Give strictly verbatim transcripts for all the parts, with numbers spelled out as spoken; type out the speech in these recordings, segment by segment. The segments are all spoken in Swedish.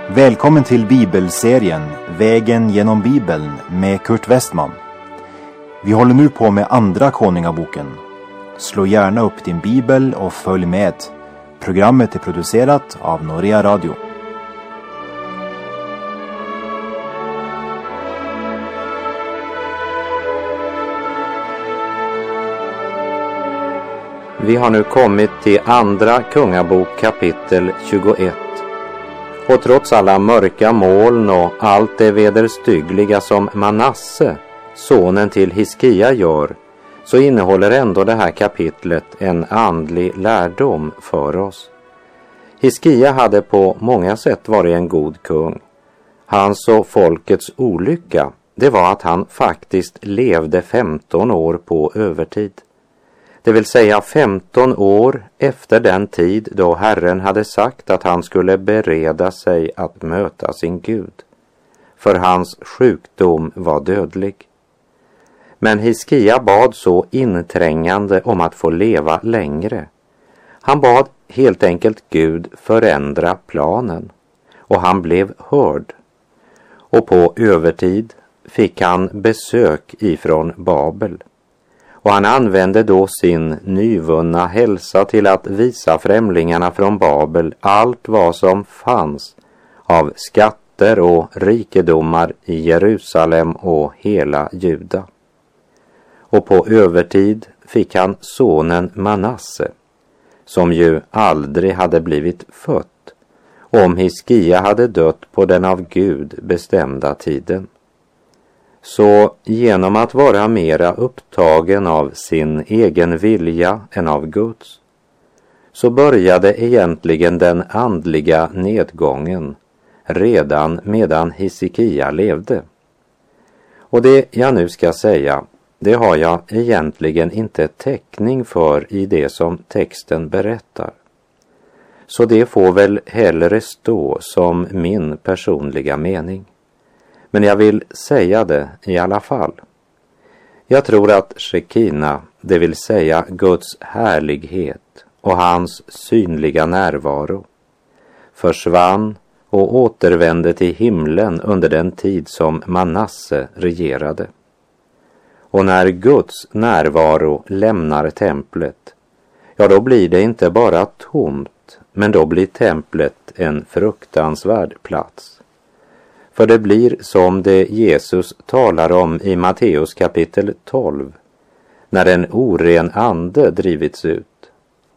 Välkommen till bibelserien Vägen genom Bibeln med Kurt Westman. Vi håller nu på med andra konungaboken. Slå gärna upp din bibel och följ med. Programmet är producerat av Norea Radio. Vi har nu kommit till andra kungabok kapitel tjugoett. Och trots alla mörka moln och allt det vederstyggliga som Manasse, sonen till Hiskia, gör, så innehåller ändå det här kapitlet en andlig lärdom för oss. Hiskia hade på många sätt varit en god kung. Hans och folkets olycka, det var att han faktiskt levde femton år på övertid. Det vill säga femton år efter den tid då Herren hade sagt att han skulle bereda sig att möta sin Gud. För hans sjukdom var dödlig. Men Hiskia bad så inträngande om att få leva längre. Han bad helt enkelt Gud förändra planen. Och han blev hörd. Och på övertid fick han besök ifrån Babel. Och han använde då sin nyvunna hälsa till att visa främlingarna från Babel allt vad som fanns av skatter och rikedomar i Jerusalem och hela Juda. Och på övertid fick han sonen Manasse, som ju aldrig hade blivit fött, om Hiskia hade dött på den av Gud bestämda tiden. Så genom att vara mera upptagen av sin egen vilja än av Guds, så började egentligen den andliga nedgången redan medan Hiskia levde. Och det jag nu ska säga, det har jag egentligen inte täckning för i det som texten berättar. Så det får väl hellre stå som min personliga mening. Men jag vill säga det i alla fall. Jag tror att Shekina, det vill säga Guds härlighet och hans synliga närvaro, försvann och återvände till himlen under den tid som Manasse regerade. Och när Guds närvaro lämnar templet, ja då blir det inte bara tomt, men då blir templet en fruktansvärd plats. För det blir som det Jesus talar om i Matteus kapitel tolv, när en oren ande drivits ut.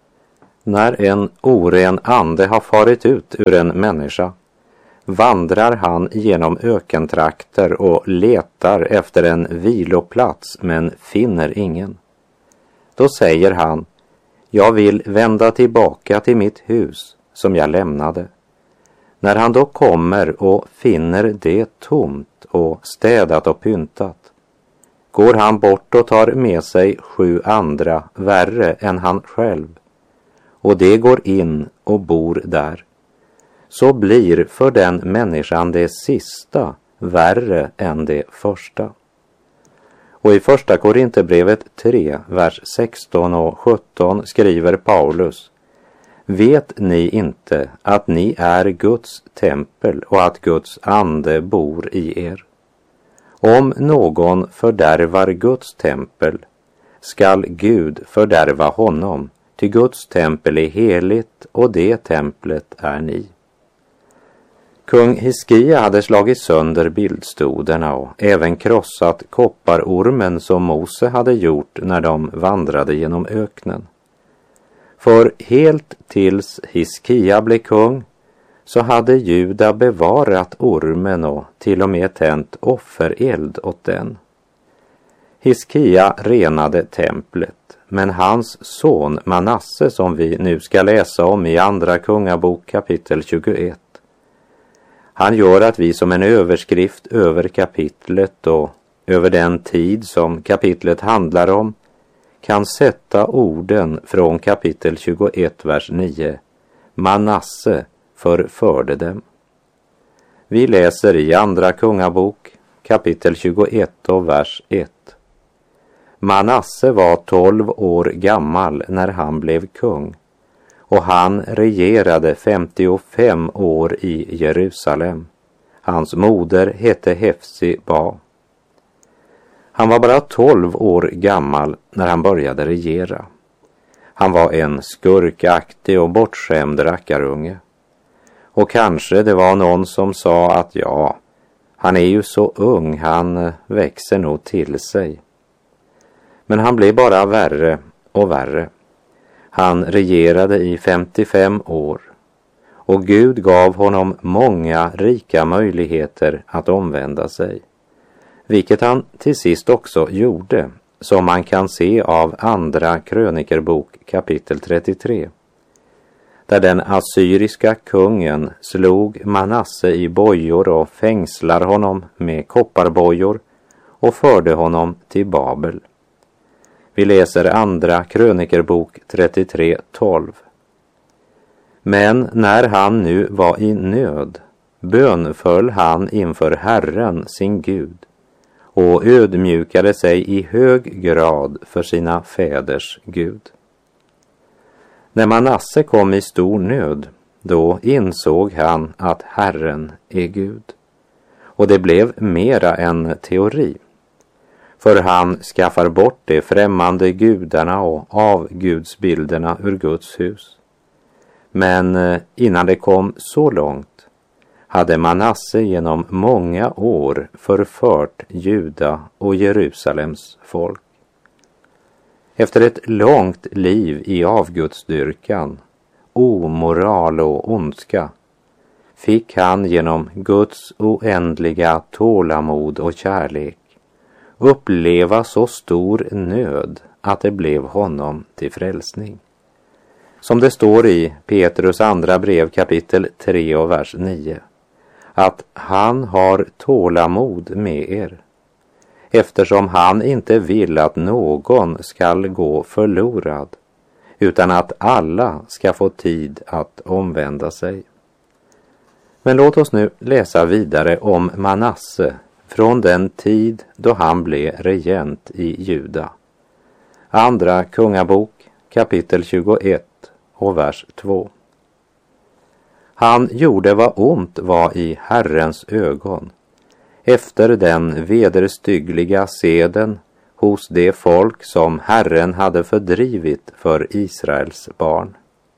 När en oren ande har farit ut ur en människa, vandrar han genom ökentrakter och letar efter en viloplats men finner ingen. Då säger han, jag vill vända tillbaka till mitt hus som jag lämnade. När han då kommer och finner det tomt och städat och pyntat, går han bort och tar med sig sju andra värre än han själv, och det går in och bor där. Så blir för den människan det sista värre än det första. Och i första Korinthierbrevet tre, vers sexton och sjutton skriver Paulus, vet ni inte att ni är Guds tempel och att Guds ande bor i er? Om någon fördärvar Guds tempel, skall Gud fördärva honom, ty Guds tempel är heligt och det templet är ni. Kung Hiskia hade slagit sönder bildstoderna och även krossat kopparormen som Mose hade gjort när de vandrade genom öknen. För helt tills Hiskia blev kung så hade Juda bevarat ormen och till och med tänt offereld åt den. Hiskia renade templet, men hans son Manasse, som vi nu ska läsa om i andra kungabok kapitel tjugoett, han gör att vi som en överskrift över kapitlet och över den tid som kapitlet handlar om kan sätta orden från kapitel tjugoett, vers nio. Manasse förförde dem. Vi läser i andra kungabok, kapitel tjugoett och vers ett. Manasse var tolv år gammal när han blev kung, och han regerade femtiofem år i Jerusalem. Hans moder hette Hefsiba. Han var bara tolv år gammal när han började regera. Han var en skurkaktig och bortskämd rackarunge. Och kanske det var någon som sa att ja, han är ju så ung, han växer nog till sig. Men han blev bara värre och värre. Han regerade i femtiofem år och Gud gav honom många rika möjligheter att omvända sig. Vilket han till sist också gjorde, som man kan se av andra krönikerbok kapitel trettiotre. Där den assyriska kungen slog Manasse i bojor och fängslar honom med kopparbojor och förde honom till Babel. Vi läser andra krönikerbok trettiotre tolv. Men när han nu var i nöd bönföll han inför Herren sin Gud och ödmjukade sig i hög grad för sina fäders Gud. När Manasse kom i stor nöd, då insåg han att Herren är Gud. Och det blev mera en teori. För han skaffar bort de främmande gudarna och avgudsbilderna ur Guds hus. Men innan det kom så långt hade Manasse genom många år förfört Juda och Jerusalems folk. Efter ett långt liv i avgudsdyrkan, omoral och ondska, fick han genom Guds oändliga tålamod och kärlek uppleva så stor nöd att det blev honom till frälsning. Som det står i Petrus andra brev kapitel tre och vers nio, att han har tålamod med er, eftersom han inte vill att någon skall gå förlorad, utan att alla ska få tid att omvända sig. Men låt oss nu läsa vidare om Manasse från den tid då han blev regent i Juda. Andra kungabok kapitel tjugoett och vers två. Han gjorde vad ont var i Herrens ögon, efter den vederstyggliga seden hos det folk som Herren hade fördrivit för Israels barn.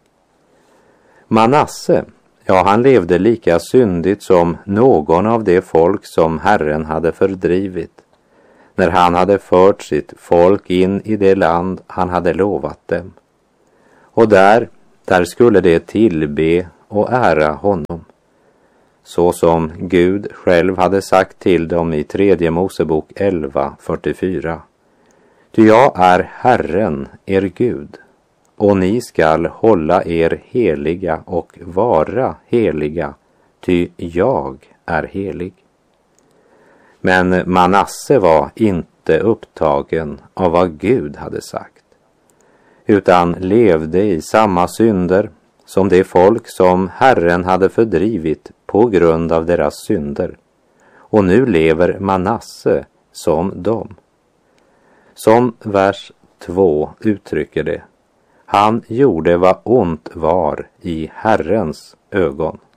Manasse, ja, han levde lika syndigt som någon av de folk som Herren hade fördrivit, när han hade fört sitt folk in i det land han hade lovat dem. Och där, där skulle det tillbe och ära honom, så som Gud själv hade sagt till dem i tredje Mosebok elva fyrtiofyra. Ty jag är Herren, er Gud, och ni skall hålla er heliga och vara heliga, ty jag är helig. Men Manasse var inte upptagen av vad Gud hade sagt, utan levde i samma synder som det folk som Herren hade fördrivit på grund av deras synder. Och nu lever Manasse som dem. Som vers två uttrycker det: han gjorde vad ont var i Herrens ögon.